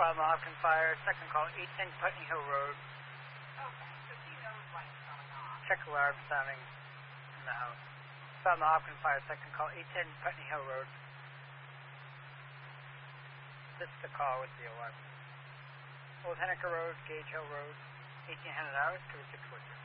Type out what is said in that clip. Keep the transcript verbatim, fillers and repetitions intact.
Falmouth Hopkins Fire, second call, eight ten Putney Hill Road. Okay, so he knows what's going on. Check alarm sounding in the house. Falmouth Hopkins Fire, second call, eight ten Putney Hill Road. This is the call with the alarm. Old Henniker Road, Gage Hill Road, eighteen hundred hours, two six four two.